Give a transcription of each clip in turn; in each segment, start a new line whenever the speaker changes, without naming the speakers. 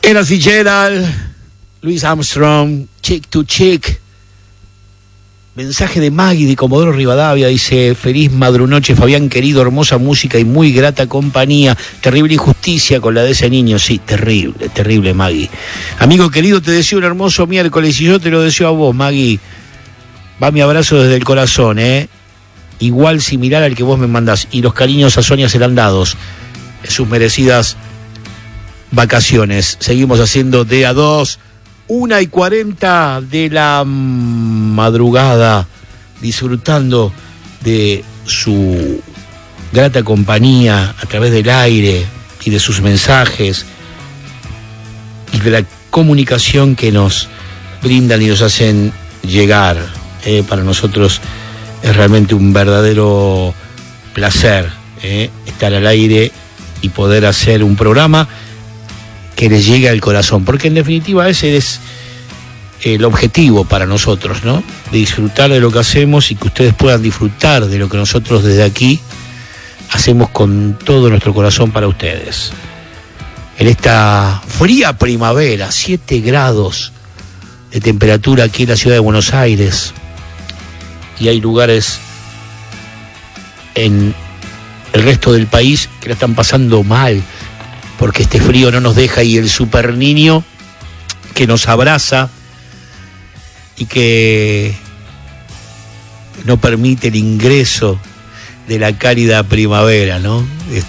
Ella Fitzgerald, Louis Armstrong, Chick to Chick. Mensaje de Maggie de Comodoro Rivadavia, dice: feliz madrunoche, Fabián querido, hermosa música y muy grata compañía. Terrible injusticia con la de ese niño. Sí, terrible, terrible, Maggie. Amigo querido, te deseo un hermoso miércoles y yo te lo deseo a vos, Maggie. Va mi abrazo desde el corazón, igual similar al que vos me mandás. Y los cariños a Sonia serán dados en sus merecidas vacaciones. Seguimos haciendo de a dos. 1:40 de la madrugada, disfrutando de su grata compañía a través del aire y de sus mensajes y de la comunicación que nos brindan y nos hacen llegar. Para nosotros es realmente un verdadero placer estar al aire y poder hacer un programa que les llegue al corazón, porque en definitiva ese es el objetivo para nosotros, ¿no? De disfrutar de lo que hacemos y que ustedes puedan disfrutar de lo que nosotros desde aquí hacemos con todo nuestro corazón para ustedes. En esta fría primavera, 7 grados de temperatura aquí en la ciudad de Buenos Aires, y hay lugares en el resto del país que la están pasando mal, porque este frío no nos deja, y el super niño que nos abraza y que no permite el ingreso de la cálida primavera, ¿no?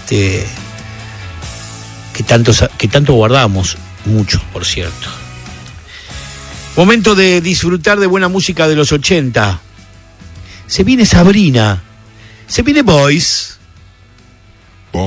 Que tanto guardamos, mucho, por cierto. Momento de disfrutar de buena música de los 80. Se viene Sabrina, se viene Boys.